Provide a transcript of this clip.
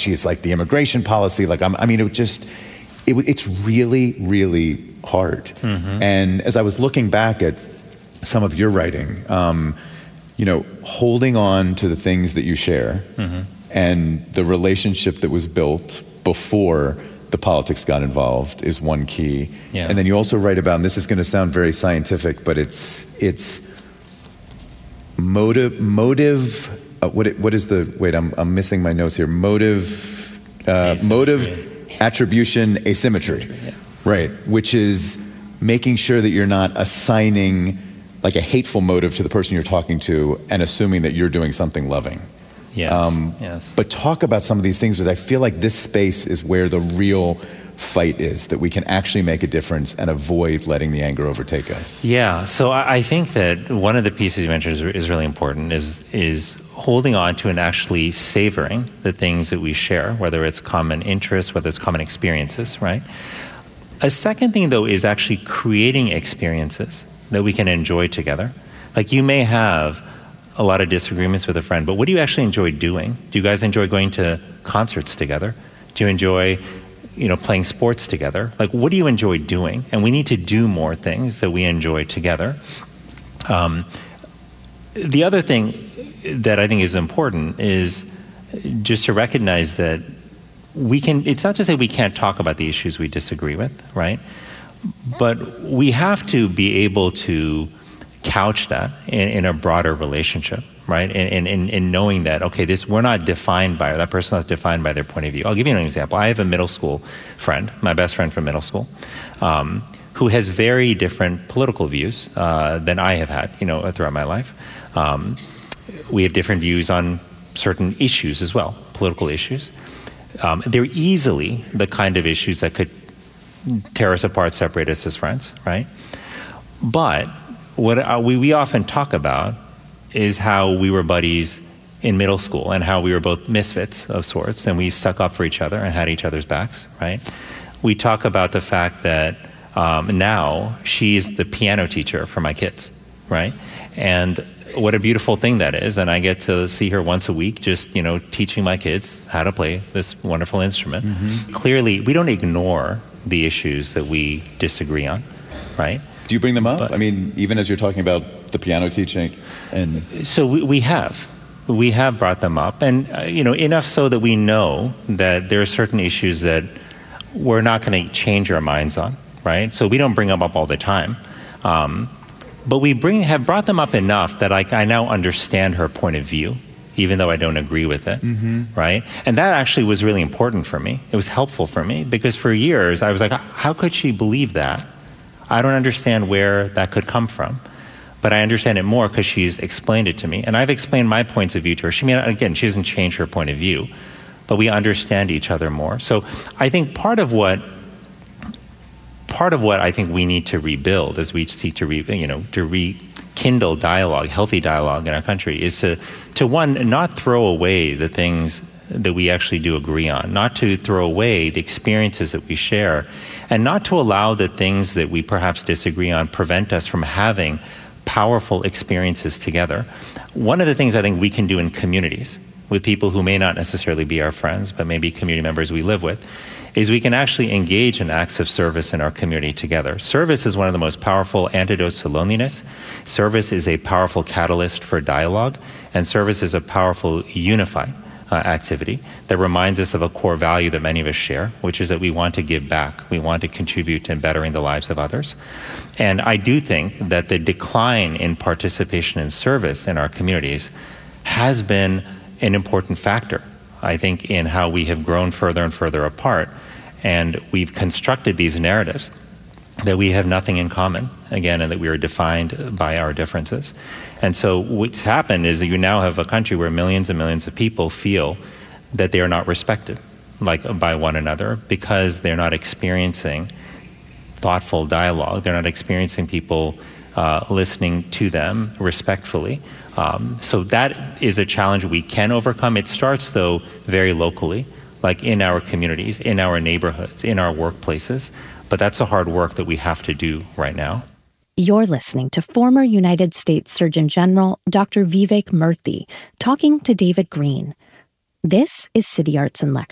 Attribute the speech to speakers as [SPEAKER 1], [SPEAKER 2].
[SPEAKER 1] she's like the immigration policy. Like, it's really, really hard. Mm-hmm. And as I was looking back at some of your writing, holding on to the things that you share mm-hmm. and the relationship that was built before the politics got involved is one key. Yeah. And then you also write about, and this is going to sound very scientific, but it's motive. What is the? Wait, I'm missing my notes here. Motive, attribution, asymmetry. Yeah. Right, which is making sure that you're not assigning like a hateful motive to the person you're talking to and assuming that you're doing something loving.
[SPEAKER 2] Yes. Yes.
[SPEAKER 1] But talk about some of these things, because I feel like this space is where the real fight is, that we can actually make a difference and avoid letting the anger overtake us.
[SPEAKER 2] Yeah. So I think that one of the pieces you mentioned is really important, is holding on to and actually savoring the things that we share, whether it's common interests, whether it's common experiences, right? A second thing, though, is actually creating experiences that we can enjoy together. Like, you may have a lot of disagreements with a friend, but what do you actually enjoy doing? Do you guys enjoy going to concerts together? Do you enjoy, playing sports together? Like, what do you enjoy doing? And we need to do more things that we enjoy together. The other thing that I think is important is just to recognize that it's not to say we can't talk about the issues we disagree with, right? But we have to be able to couch that in a broader relationship, right? In knowing that, okay, we're not defined by, or that person is defined by their point of view. I'll give you an example. I have a middle school friend, my best friend from middle school, who has very different political views than I have had, throughout my life. We have different views on certain issues as well, political issues. They're easily the kind of issues that could tear us apart, separate us as friends, right? But what we often talk about is how we were buddies in middle school and how we were both misfits of sorts, and we stuck up for each other and had each other's backs, right? We talk about the fact that now she's the piano teacher for my kids, right? And what a beautiful thing that is. And I get to see her once a week just, teaching my kids how to play this wonderful instrument. Mm-hmm. Clearly, we don't ignore the issues that we disagree on, right?
[SPEAKER 1] Do you bring them up? But, even as you're talking about the piano teaching?
[SPEAKER 2] So we have brought them up. And, enough so that we know that there are certain issues that we're not going to change our minds on, right? So we don't bring them up all the time. But we have brought them up enough that I now understand her point of view, even though I don't agree with it, mm-hmm. right? And that actually was really important for me. It was helpful for me, because for years I was like, how could she believe that? I don't understand where that could come from. But I understand it more because she's explained it to me. And I've explained my points of view to her. She doesn't change her point of view, but we understand each other more. So I think part of what I think we need to rebuild as we seek to rekindle dialogue, healthy dialogue in our country, is to one, not throw away the things that we actually do agree on, not to throw away the experiences that we share, and not to allow the things that we perhaps disagree on prevent us from having powerful experiences together. One of the things I think we can do in communities with people who may not necessarily be our friends, but maybe community members we live with, is we can actually engage in acts of service in our community together. Service is one of the most powerful antidotes to loneliness. Service is a powerful catalyst for dialogue, and service is a powerful unifying activity that reminds us of a core value that many of us share, which is that we want to give back. We want to contribute to bettering the lives of others. And I do think that the decline in participation in service in our communities has been an important factor, I think, in how we have grown further and further apart. And we've constructed these narratives that we have nothing in common, again, and that we are defined by our differences. And so what's happened is that you now have a country where millions and millions of people feel that they are not respected by one another because they're not experiencing thoughtful dialogue. They're not experiencing people listening to them respectfully. So that is a challenge we can overcome. It starts, though, very locally, like in our communities, in our neighborhoods, in our workplaces. But that's a hard work that we have to do right now.
[SPEAKER 3] You're listening to former United States Surgeon General Dr. Vivek Murthy talking to David Green. This is City Arts in Lecture.